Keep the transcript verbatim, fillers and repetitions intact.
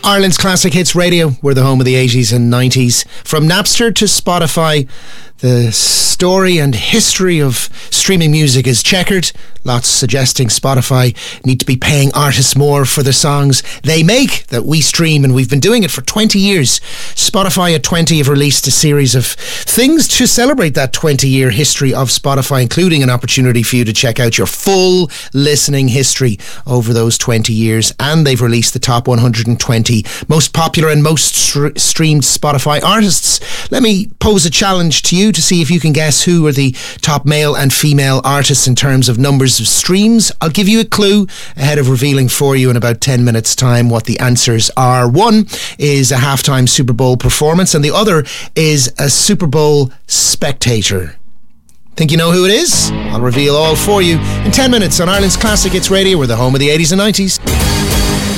Ireland's Classic Hits Radio. We're the home of the eighties and nineties. From Napster to Spotify, the story and history of streaming music is checkered. Lots suggesting Spotify need to be paying artists more for the songs they make that we stream, and we've been doing it for twenty years. Spotify at twenty have released a series of things to celebrate that twenty-year history of Spotify, including an opportunity for you to check out your full listening history over those twenty years. And they've released the top one hundred twenty most popular and most str- streamed Spotify artists. Let me pose a challenge to you to see if you can guess who are the top male and female artists in terms of numbers of streams. I'll give you a clue ahead of revealing for you in about ten minutes time what the answers are. One is a halftime Super Bowl performance and the other is a Super Bowl spectator. Think you know who it is? I'll reveal all for you in ten minutes on Ireland's Classic Hits Radio. We're the home of the eighties and nineties.